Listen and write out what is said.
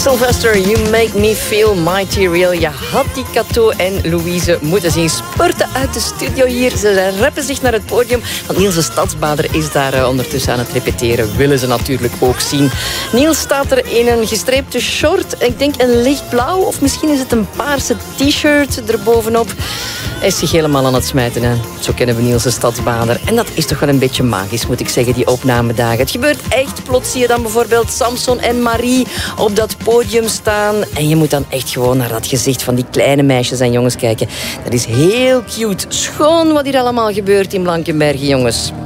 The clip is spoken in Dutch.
Sylvester, You Make Me Feel Mighty Real. Je had die Cato en Louise moeten zien spurten uit de studio hier. Ze reppen zich naar het podium. Want Niels de Stadsbader is daar ondertussen aan het repeteren. Willen ze natuurlijk ook zien. Niels staat er in een gestreepte short. Ik denk een lichtblauw of misschien is het een paarse t-shirt erbovenop. Hij is zich helemaal aan het smijten. Hè. Zo kennen we Niels de Stadsbader. En dat is toch wel een beetje magisch, moet ik zeggen, die opnamedagen. Het gebeurt echt. Plots zie je dan bijvoorbeeld Samson en Marie op dat podium staan. En je moet dan echt gewoon naar dat gezicht van die kleine meisjes en jongens kijken. Dat is heel cute. Schoon wat hier allemaal gebeurt in Blankenbergen, jongens.